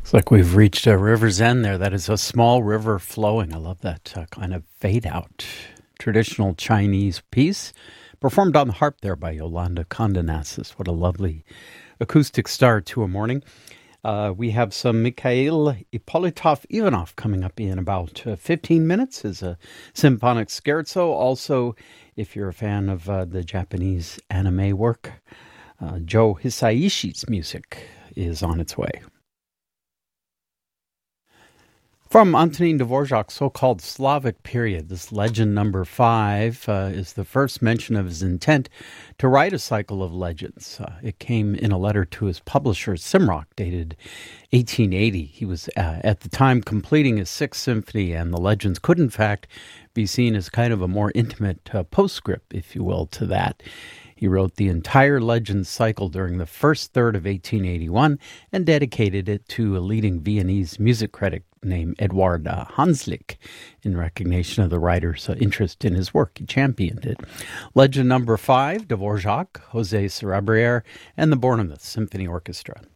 It's like we've reached a river's end there. That is a small river flowing. I love that kind of fade out. Traditional Chinese piece performed on the harp there by Yolanda Condenasis. What a lovely acoustic start to a morning. We have some Mikhail Ippolitov-Ivanov coming up in about 15 minutes as a symphonic scherzo. Also, if you're a fan of the Japanese anime work, Joe Hisaishi's music is on its way. From Antonin Dvorak's so-called Slavic period, this legend number 5 is the first mention of his intent to write a cycle of legends. It came in a letter to his publisher, Simrock, dated 1880. He was, at the time, completing his 6th symphony, and the legends could, in fact, be seen as kind of a more intimate postscript, if you will, to that. He wrote the entire Legends cycle during the first third of 1881 and dedicated it to a leading Viennese music critic named Eduard Hanslick. In recognition of the writer's interest in his work, he championed it. Legend number 5, Dvorak, José Sarabrière, and the Bornemuth Symphony Orchestra.